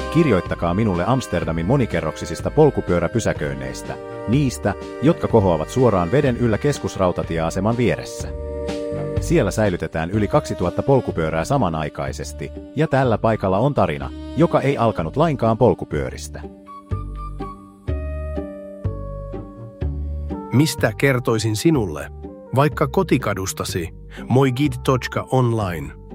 Kirjoittakaa minulle Amsterdamin monikerroksisista polkupyöräpysäköinneistä, niistä, jotka kohoavat suoraan veden yllä keskusrautatieaseman vieressä. Siellä säilytetään yli 2000 polkupyörää samanaikaisesti, ja tällä paikalla on tarina, joka ei alkanut lainkaan polkupyöristä. Mistä kertoisin sinulle? Vaikka kotikadustasi. Moi Guide.online.